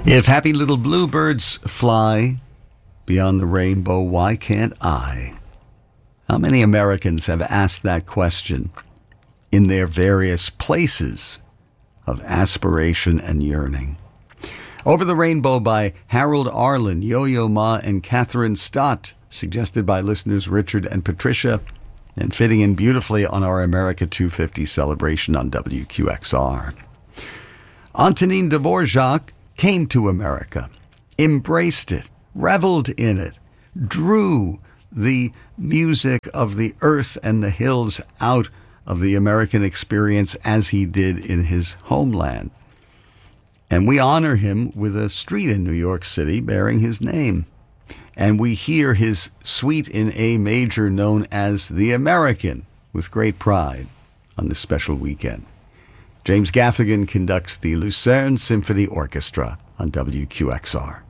If happy little bluebirds fly beyond the rainbow, why can't I? How many Americans have asked that question in their various places of aspiration and yearning? Over the Rainbow by Harold Arlen, Yo-Yo Ma, and Catherine Stott, suggested by listeners Richard and Patricia, and fitting in beautifully on our America 250 celebration on WQXR. Antonin Dvorak came to America, embraced it, reveled in it, drew the music of the earth and the hills out of the American experience as he did in his homeland. And we honor him with a street in New York City bearing his name. And we hear his suite in A major known as The American with great pride on this special weekend. James Gaffigan conducts the Lucerne Symphony Orchestra on WQXR.